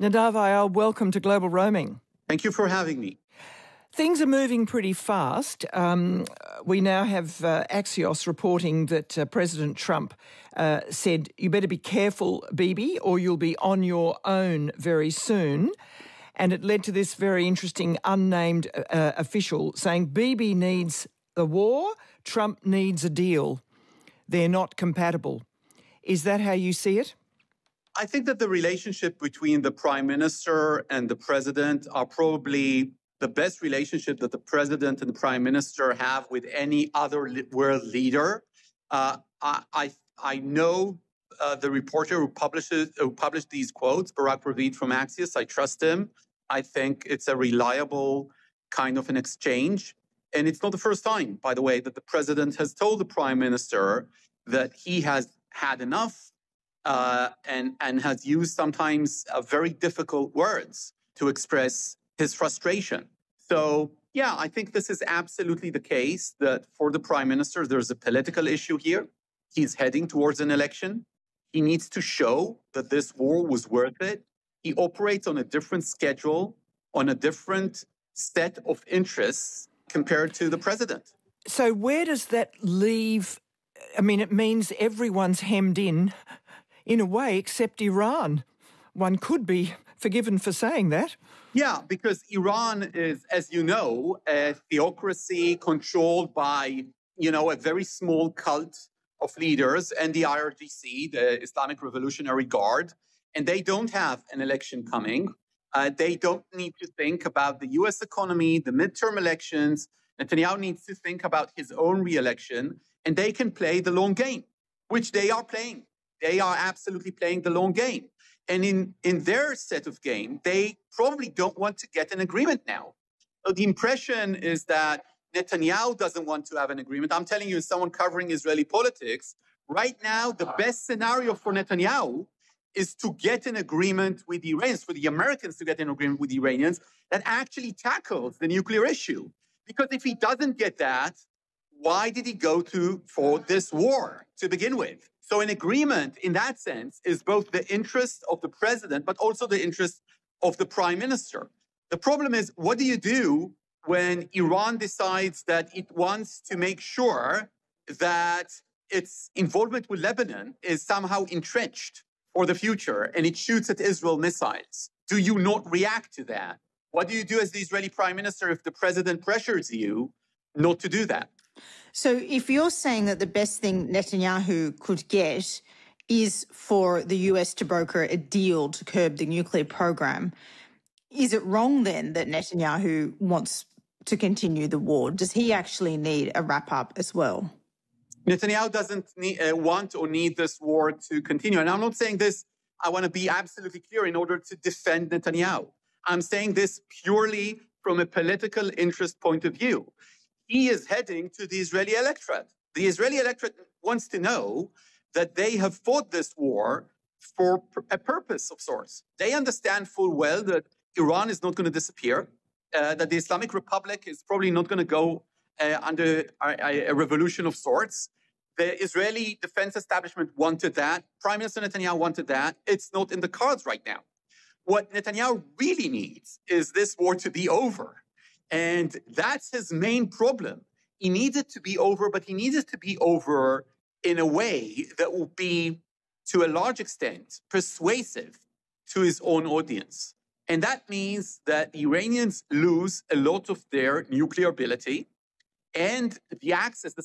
Nadav Ayal, welcome to Global Roaming. Thank you for having me. Things are moving pretty fast. We now have Axios reporting that President Trump said, you better be careful, Bibi, or you'll be on your own very soon. And it led to this very interesting unnamed official saying Bibi needs a war, Trump needs a deal. They're not compatible. Is that how you see it? I think that the relationship between the Prime Minister and the President are probably the best relationship that the President and the Prime Minister have with any other world leader. I know the reporter who published these quotes, Barak Ravid from Axios. I trust him. I think it's a reliable kind of an exchange. And it's not the first time, by the way, that the President has told the Prime Minister that he has had enough and has used sometimes very difficult words to express his frustration. So, yeah, I think this is absolutely the case that for the Prime Minister, there's a political issue here. He's heading towards an election. He needs to show that this war was worth it. He operates on a different schedule, on a different set of interests compared to the President. So where does that leave? I mean, it means everyone's hemmed in a way, except Iran. One could be forgiven for saying that. Yeah, because Iran is, as you know, a theocracy controlled by, a very small cult of leaders and the IRGC, the Islamic Revolutionary Guard, and they don't have an election coming. They don't need to think about the U.S. economy, the midterm elections. Netanyahu needs to think about his own re-election, and they can play the long game, which they are playing. They are absolutely playing the long game. And in their set of game, they probably don't want to get an agreement now. So the impression is that Netanyahu doesn't want to have an agreement. I'm telling you, as someone covering Israeli politics, right now, the best scenario for Netanyahu is to get an agreement with the Iranians, for the Americans to get an agreement with the Iranians that actually tackles the nuclear issue. Because if he doesn't get that, why did he go for this war to begin with? So an agreement in that sense is both the interest of the president, but also the interest of the prime minister. The problem is, what do you do when Iran decides that it wants to make sure that its involvement with Lebanon is somehow entrenched for the future and it shoots at Israel missiles? Do you not react to that? What do you do as the Israeli prime minister if the president pressures you not to do that? So if you're saying that the best thing Netanyahu could get is for the US to broker a deal to curb the nuclear program, is it wrong then that Netanyahu wants to continue the war? Does he actually need a wrap-up as well? Netanyahu doesn't want or need this war to continue. And I'm not saying this, I want to be absolutely clear, in order to defend Netanyahu. I'm saying this purely from a political interest point of view. He is heading to the Israeli electorate. The Israeli electorate wants to know that they have fought this war for a purpose of sorts. They understand full well that Iran is not going to disappear, that the Islamic Republic is probably not going to go under a revolution of sorts. The Israeli defense establishment wanted that. Prime Minister Netanyahu wanted that. It's not in the cards right now. What Netanyahu really needs is this war to be over. And that's his main problem. He needs it to be over, but he needs it to be over in a way that will be, to a large extent, persuasive to his own audience. And that means that the Iranians lose a lot of their nuclear ability and the access, the